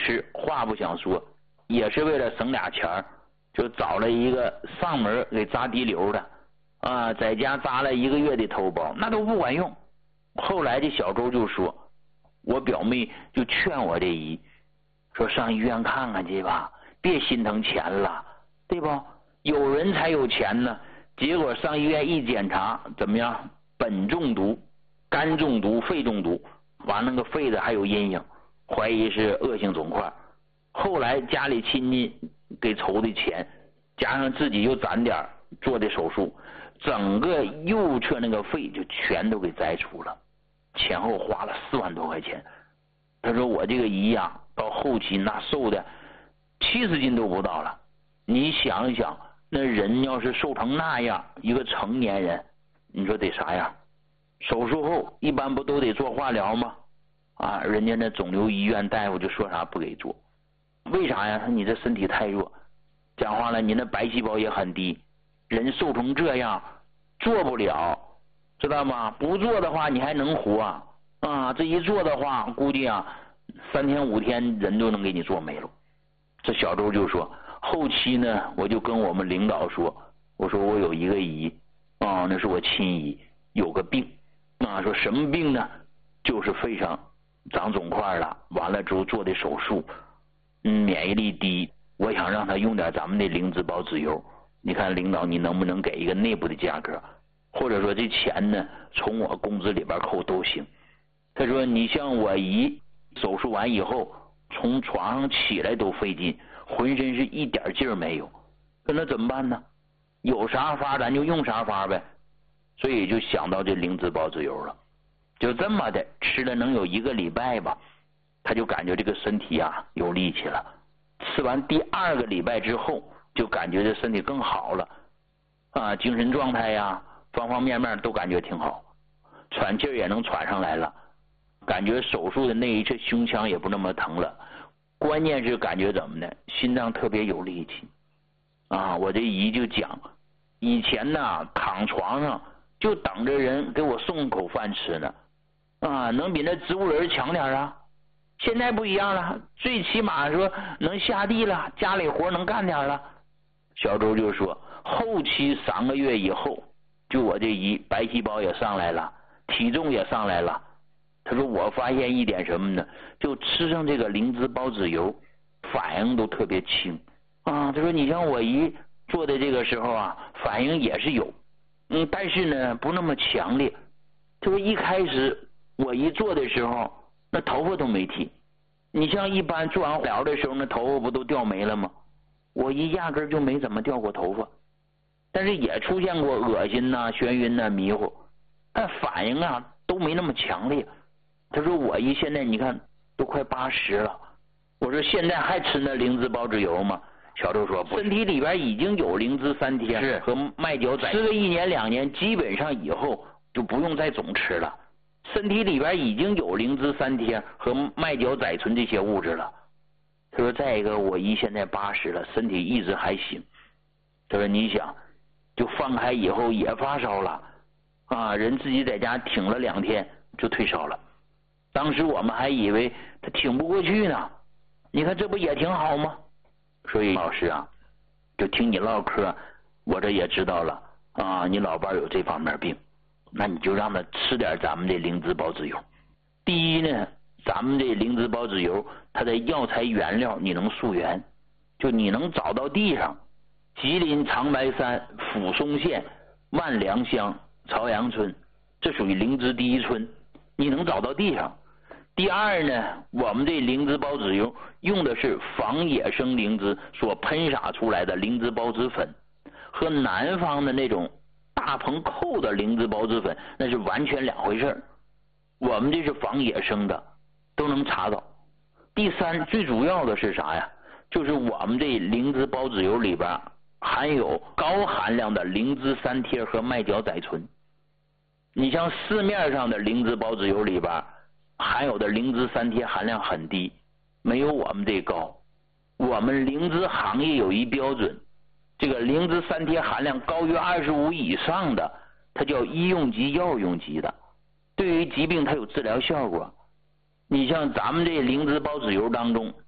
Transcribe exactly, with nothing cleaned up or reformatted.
吃，话不想说，也是为了省俩钱儿，就找了一个上门给扎滴流的啊，在家扎了一个月的头孢，那都不管用。后来这小周就说，我表妹就劝我这姨说，上医院看看去吧，别心疼钱了，对不？有人才有钱呢。结果上医院一检查，怎么样？苯中毒、肝中毒、肺中毒，完那个肺的还有阴影，怀疑是恶性肿块。后来家里亲戚给筹的钱，加上自己又攒点做的手术，整个右侧那个肺就全都给摘除了，前后花了四万多块钱。他说我这个姨呀，到后期那瘦的七十斤都不到了。你想一想，那人要是瘦成那样，一个成年人，你说得啥样？手术后一般不都得做化疗吗？啊，人家那肿瘤医院大夫就说啥不给做，为啥呀？他说你这身体太弱，讲话了，你那白细胞也很低，人瘦成这样做不了，知道吗？不做的话你还能活啊？啊，这一做的话，估计啊三天五天人都能给你做没了。这小周就说，后期呢，我就跟我们领导说，我说我有一个姨啊，那是我亲姨，有个病啊，说什么病呢？就是肺上长肿块了，完了之后做的手术，嗯，免疫力低，我想让他用点咱们的灵芝孢子油，你看领导你能不能给一个内部的价格，或者说这钱呢从我工资里边扣都行。他说你像我姨手术完以后，从床上起来都费劲，浑身是一点劲儿没有，那怎么办呢？有啥法咱就用啥法呗，所以就想到这灵芝孢子油了。就这么的吃了能有一个礼拜吧，他就感觉这个身体啊有力气了。吃完第二个礼拜之后，就感觉这身体更好了啊，精神状态呀方方面面都感觉挺好，喘气儿也能喘上来了，感觉手术的那一侧胸腔也不那么疼了，关键是感觉怎么呢？心脏特别有力气啊！我这姨就讲，以前呢躺床上就等着人给我送口饭吃呢，啊，能比那植物人强点啊？现在不一样了，最起码说能下地了，家里活能干点了。小周就说，后期三个月以后，就我这姨白细胞也上来了，体重也上来了。他说我发现一点什么呢？就吃上这个灵芝孢子油，反应都特别轻啊。他说你像我姨做的这个时候啊，反应也是有，嗯，但是呢不那么强烈。他说一开始我姨做的时候，那头发都没剃。你像一般做完化疗的时候，那头发不都掉没了吗？我姨压根就没怎么掉过头发，但是也出现过恶心呐、眩晕呐、迷糊，但反应啊都没那么强烈。他说我姨现在你看都快八十了，我说现在还吃那灵芝孢子油吗？小周说身体里边已经有灵芝三贴和麦角仔，吃了一年两年，基本上以后就不用再总吃了，身体里边已经有灵芝三贴和麦角仔醇这些物质了。他说再一个我姨现在八十了，身体一直还行。他说你想就放开以后也发烧了啊，人自己在家挺了两天就退烧了，当时我们还以为他挺不过去呢，你看这不也挺好吗？所以老师啊，就听你唠嗑，我这也知道了啊，你老伴有这方面病，那你就让他吃点咱们的灵芝孢子油。第一呢，咱们这灵芝孢子油它的药材原料你能溯源，就你能找到地上吉林长白山抚松县万良乡朝阳村，这属于灵芝第一村，你能找到地上。第二呢，我们这灵芝孢子油用的是仿野生灵芝所喷洒出来的灵芝孢子粉，和南方的那种大棚扣的灵芝孢子粉那是完全两回事，我们这是仿野生的，都能查到。第三，最主要的是啥呀？就是我们这灵芝孢子油里边含有高含量的灵芝三贴和麦角仔醇。你像市面上的灵芝孢子油里边含有的灵芝三贴含量很低，没有我们这高。我们灵芝行业有一标准，这个灵芝三贴含量高于二十五以上的，它叫医用级药用级的，对于疾病它有治疗效果。你像咱们这灵芝孢子油当中